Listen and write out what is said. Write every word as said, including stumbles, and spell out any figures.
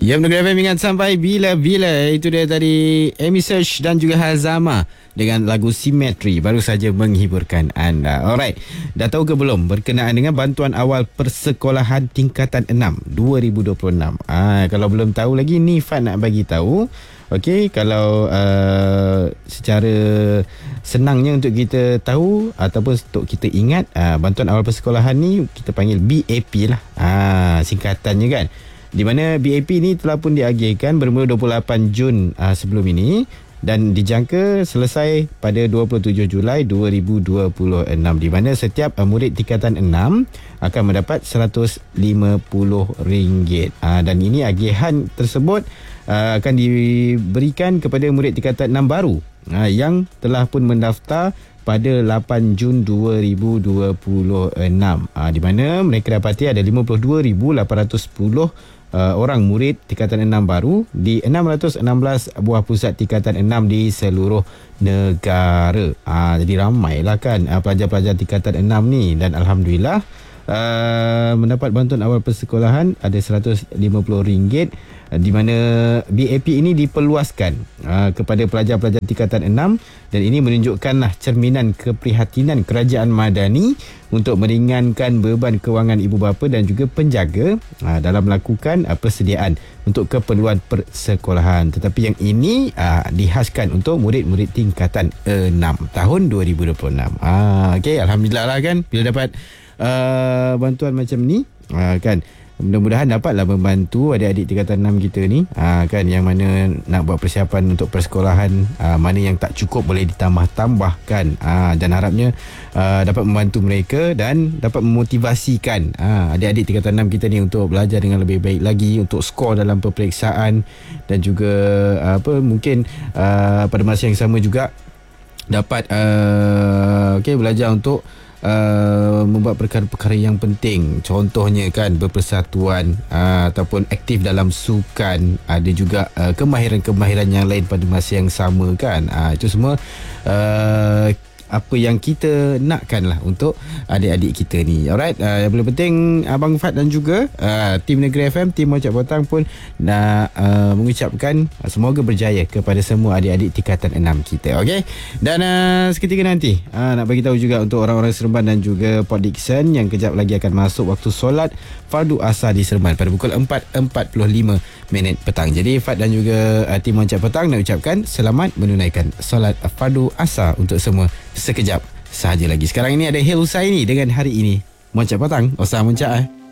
Ya, Negeri F M ingat sampai bila-bila. Itu dia tadi Amy Search dan juga Hazama dengan lagu Simetri baru saja menghiburkan anda. Alright, dah tahu ke belum berkenaan dengan bantuan awal persekolahan tingkatan enam dua ribu dua puluh enam? Ah, kalau belum tahu lagi, ni Fad nak bagi tahu. Okey, kalau uh, secara senangnya untuk kita tahu ataupun untuk kita ingat, uh, bantuan awal persekolahan ni kita panggil B A P lah. Ah, singkatannya kan. Di mana B A P ni telah pun diagihkan bermula dua puluh lapan Jun uh, sebelum ini dan dijangka selesai pada dua puluh tujuh Julai dua ribu dua puluh enam, di mana setiap uh, murid tingkatan enam akan mendapat seratus lima puluh ringgit. Uh, dan ini agihan tersebut uh, akan diberikan kepada murid tingkatan enam baru uh, yang telah pun mendaftar pada lapan Jun dua ribu dua puluh enam, uh, di mana mereka dapati ada lima puluh dua ribu lapan ratus sepuluh uh, orang murid tingkatan enam baru di enam ratus enam belas buah pusat tingkatan enam di seluruh negara. Uh, jadi ramailah kan uh, pelajar-pelajar tingkatan enam ni, dan Alhamdulillah uh, mendapat bantuan awal persekolahan ada seratus lima puluh ringgit, di mana B A P ini diperluaskan uh, kepada pelajar-pelajar tingkatan enam, dan ini menunjukkanlah cerminan keprihatinan kerajaan Madani untuk meringankan beban kewangan ibu bapa dan juga penjaga uh, dalam melakukan uh, persediaan untuk keperluan persekolahan. Tetapi yang ini uh, dihaskan untuk murid-murid tingkatan enam tahun dua ribu dua puluh enam. Uh, Okey, Alhamdulillah lah kan bila dapat uh, bantuan macam ni, uh, kan. Mudah-mudahan dapatlah membantu adik-adik tingkatan enam kita ni, aa, kan, yang mana nak buat persiapan untuk persekolahan, aa, mana yang tak cukup boleh ditambah-tambahkan, aa, dan harapnya aa, dapat membantu mereka dan dapat memotivasikan aa, adik-adik tingkatan enam kita ni untuk belajar dengan lebih baik lagi, untuk skor dalam peperiksaan, dan juga aa, apa mungkin aa, pada masa yang sama juga dapat aa, okay, belajar untuk Uh, membuat perkara-perkara yang penting, contohnya kan berpersatuan, uh, ataupun aktif dalam sukan, ada juga uh, kemahiran-kemahiran yang lain pada masa yang sama kan. Uh, itu semua uh, apa yang kita nakkan lah untuk adik-adik kita ni. Alright, uh, yang paling penting Abang Fad dan juga uh, tim Negeri F M, tim Moncak Petang pun nak uh, mengucapkan uh, semoga berjaya kepada semua adik-adik tingkatan enam kita. Okay, dan uh, seketika nanti uh, nak bagi tahu juga untuk orang-orang Seremban dan juga Port Dickson yang kejap lagi akan masuk waktu solat fardu asar di Seremban pada pukul empat empat puluh lima minit petang. Jadi Fad dan juga uh, tim Moncak Petang nak ucapkan selamat menunaikan solat fardu asar untuk semua sekejap sahaja lagi. Sekarang ini ada Hil Husaini dengan Hari Ini. Moncak Petang, Osah Moncak eh.